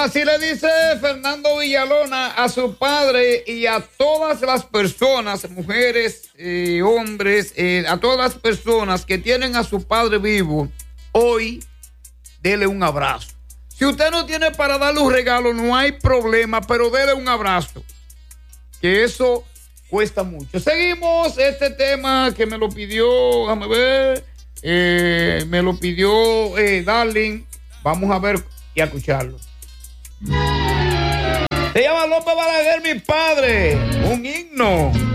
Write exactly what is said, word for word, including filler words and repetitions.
Mira, así le dice Fernando Villalona a su padre y a todas las personas, mujeres, eh, hombres, eh, a todas las personas que tienen a su padre vivo, hoy, dele un abrazo. Si usted no tiene para darle un regalo, no hay problema, pero dele un abrazo, que eso cuesta mucho. Seguimos este tema que me lo pidió, déjame ver, eh, me lo pidió eh, Darling. Vamos a ver y a escucharlo. Se llama López Balaguer, mi padre, un himno.